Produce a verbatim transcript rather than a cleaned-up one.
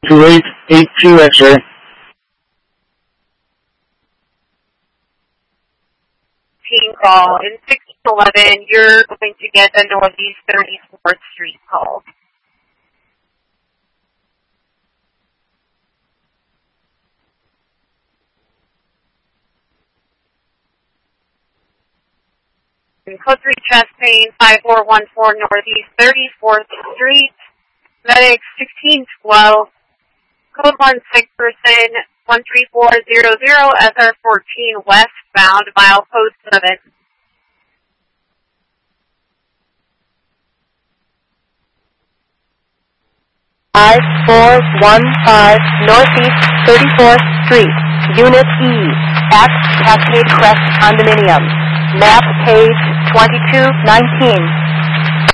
two eight eight two X-ray. Team call. In six eleven, you're going to get a Northeast thirty-fourth Street call. In code three chest pain, five four one four Northeast thirty-fourth Street, medic sixteen twelve, code one six person, one three four zero zero, S R fourteen westbound, mile code seven. five four one five Northeast thirty-fourth Street, Unit E, at Cascade Crest Condominium. Map page twenty-two nineteen.